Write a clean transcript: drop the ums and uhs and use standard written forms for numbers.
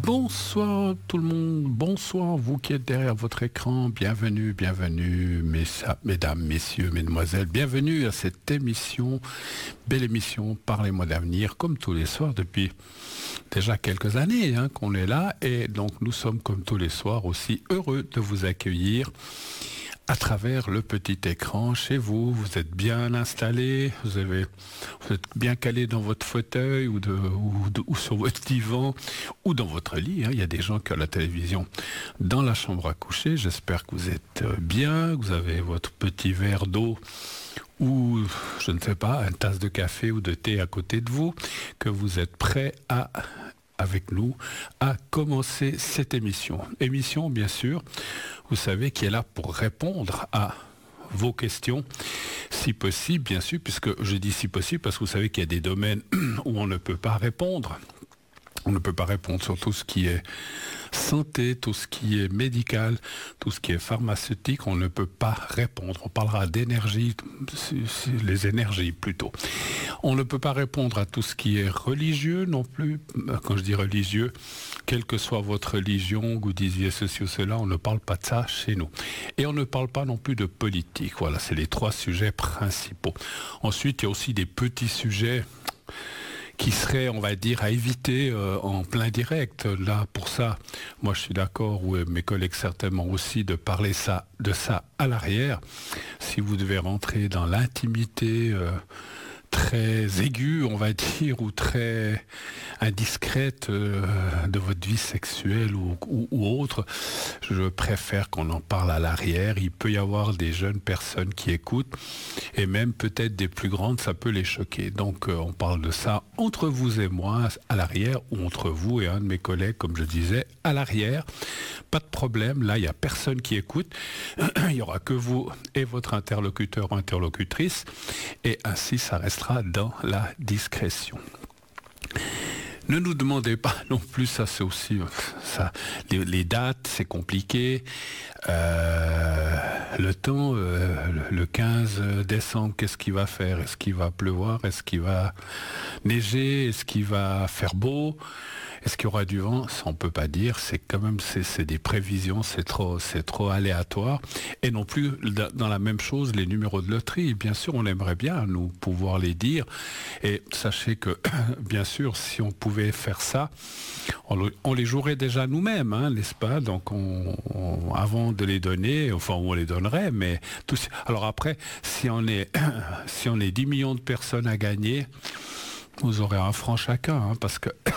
Bonsoir tout le monde, bonsoir vous qui êtes derrière votre écran, bienvenue, mesdames, messieurs, mesdemoiselles, bienvenue à cette émission, belle émission Parlez-moi d'avenir, comme tous les soirs depuis déjà quelques années qu'on est là, et donc nous sommes comme tous les soirs aussi heureux de vous accueillir à travers le petit écran chez vous. Vous êtes bien installé, vous êtes bien calé dans votre fauteuil ou sur votre divan ou dans votre lit. Il y a des gens qui ont la télévision dans la chambre à coucher. J'espère que vous êtes bien, que vous avez votre petit verre d'eau ou, je ne sais pas, une tasse de café ou de thé à côté de vous, que vous êtes prêts avec nous à commencer cette émission. Émission, bien sûr, vous savez, qui est là pour répondre à vos questions, si possible, bien sûr, puisque je dis si possible, parce que vous savez qu'il y a des domaines où on ne peut pas répondre. On ne peut pas répondre sur tout ce qui est santé, tout ce qui est médical, tout ce qui est pharmaceutique, on ne peut pas répondre. On parlera d'énergie, les énergies plutôt. On ne peut pas répondre à tout ce qui est religieux non plus. Quand je dis religieux, quelle que soit votre religion, vous disiez ceci ou cela, on ne parle pas de ça chez nous. Et on ne parle pas non plus de politique. Voilà, c'est les trois sujets principaux. Ensuite, il y a aussi des petits sujets qui serait, on va dire, à éviter en plein direct. Là, pour ça, moi je suis d'accord, ou mes collègues certainement aussi, de parler de ça à l'arrière. Si vous devez rentrer dans l'intimité très aiguë, on va dire, ou très indiscrète de votre vie sexuelle ou autre, je préfère qu'on en parle à l'arrière. Il peut y avoir des jeunes personnes qui écoutent, et même peut-être des plus grandes, ça peut les choquer. Donc on parle de ça entre vous et moi à l'arrière, ou entre vous et un de mes collègues, comme je disais, à l'arrière. Pas de problème, là il n'y a personne qui écoute, il n'y aura que vous et votre interlocuteur ou interlocutrice, et ainsi ça restera dans la discrétion. Ne nous demandez pas non plus, ça c'est aussi ça, les dates, c'est compliqué. Le temps, le 15 décembre, qu'est-ce qu'il va faire? Est-ce qu'il va pleuvoir? Est-ce qu'il va neiger? Est-ce qu'il va faire beau? Est-ce qu'il y aura du vent? Ça, on peut pas dire. C'est quand même, c'est des prévisions, c'est trop aléatoire. Et non plus, dans la même chose, les numéros de loterie. Bien sûr, on aimerait bien, nous, pouvoir les dire. Et sachez que, bien sûr, si on pouvait faire ça, on les jouerait déjà nous-mêmes, n'est-ce pas? Donc, avant de les donner, enfin, on les donnerait, mais alors après, si on est 10 millions de personnes à gagner, vous aurez un franc chacun, parce que